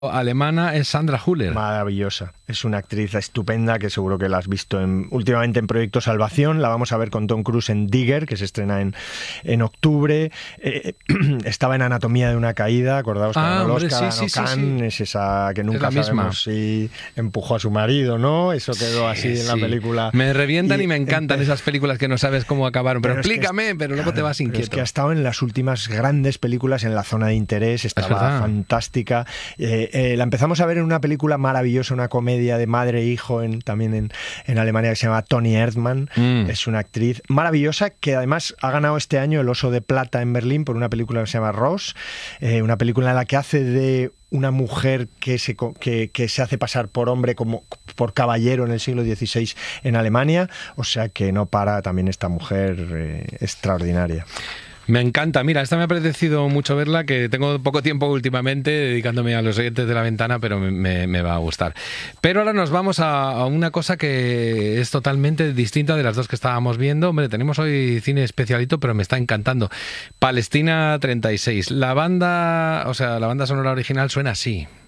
alemana es Sandra Hüller. Maravillosa. Es una actriz estupenda que seguro que la has visto últimamente en Proyecto Salvación. La vamos a ver con Tom Cruise en Digger, que se estrena en octubre. Estaba en Anatomía de una caída, acordaos que ganó el Oscar, sí. Es esa que nunca es la sabemos misma. si empujó a su marido, ¿no? Eso quedó así en la película. Me revientan y me encantan esas películas que no sabes cómo acabaron. Pero explícame, pero luego te vas inquieto. Es que ha estado en las últimas grandes películas en la zona de interés, estaba fantástica. La empezamos a ver en una película maravillosa, una comedia de madre e hijo también en Alemania, que se llama Toni Erdmann. Es una actriz maravillosa que además ha ganado este año el Oso de Plata en Berlín por una película que se llama Rose, una película en la que hace de una mujer que se hace pasar por hombre, como por caballero en el siglo XVI en Alemania. O sea que no para también esta mujer extraordinaria. Me encanta, mira, esta me ha apetecido mucho verla, que tengo poco tiempo últimamente dedicándome a Los Oyentes de la Ventana, pero me va a gustar. Pero ahora nos vamos a una cosa que es totalmente distinta de las dos que estábamos viendo. Hombre, tenemos hoy cine especialito, pero me está encantando. Palestina 36. La banda sonora original suena así.